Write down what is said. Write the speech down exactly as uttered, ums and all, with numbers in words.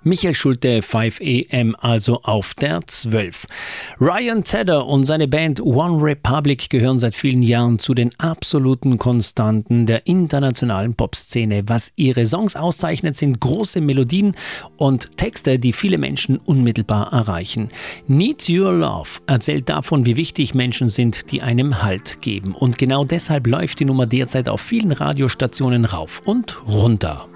Michael Schulte, fünf A M, also auf der zwölf. Ryan Tedder und seine Band One Republic gehören seit vielen Jahren zu den absoluten Konstanten der internationalen Popszene. Was ihre Songs auszeichnet, sind große Melodien und Texte, die viele Menschen unmittelbar erreichen. Need Your Love erzählt davon, wie wichtig Menschen sind, die einem Halt geben. Und genau deshalb läuft die Nummer derzeit auf vielen Radiostationen rauf und runter.